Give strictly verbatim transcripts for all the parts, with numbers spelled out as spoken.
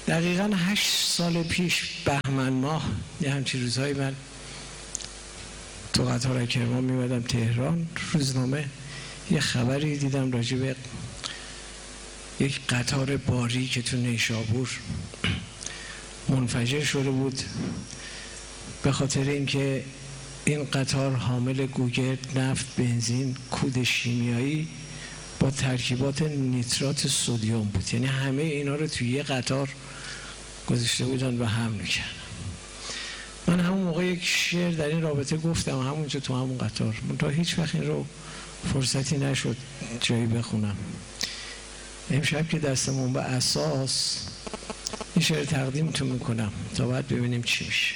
دقیقاً هشت سال پیش بهمن ماه یه همچین روزهایی من تو قطار کرمان میمدم تهران، روزنامه یه خبری دیدم راجع به یک قطار باری که تو نیشابور منفجر شده بود به خاطر اینکه این قطار حامل گوگرد، نفت، بنزین، کود شیمیایی با ترکیبات نیترات سدیم بود. یعنی همه اینا رو توی یه قطار گذاشته بودن و حمل کردن. من همون موقع یک شعر در این رابطه گفتم همونجا تو همون قطار، منتها هیچ وقت این رو فرصتی نشد جایی بخونم. امشب که دستمون به اساس این شعر تقدیمتون میکنم تا بعد ببینیم چی میشه.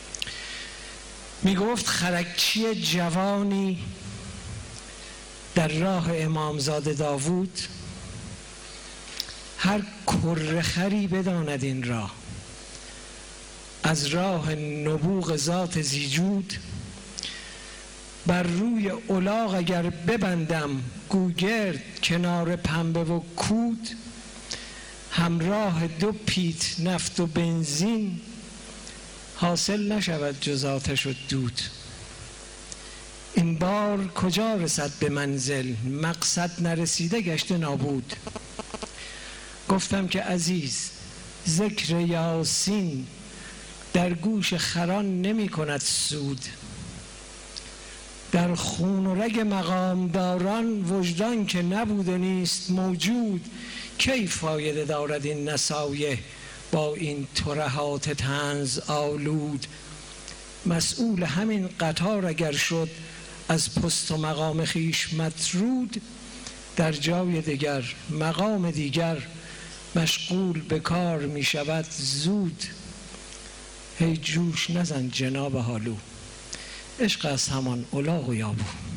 میگفت خرکچی جوانی در راه امامزاده داوود، هر کرخری بداند این راه، از راه نبوغ ذات زیجود، بر روی الاغ اگر ببندم گوگرد کنار پنبه و کود، همراه دو پیت نفت و بنزین، حاصل نشود جز آتش و دود. این بار کجا رسد به منزل، مقصد نرسیده گشته نابود. گفتم که عزیز ذکر یاسین در گوش خران نمی کند سود، در خون و رگ مقامداران وجدان که نبوده نیست موجود. کی فایده دارد این نصایح با این ترهات طنز آلود؟ مسئول همین قطار اگر شد از پست و مقام خیش مطرود، در جای دیگر مقام دیگر مشغول به کار می شود زود. هی جوش نزن جناب حالو، عشق از همان الاغ و یابو.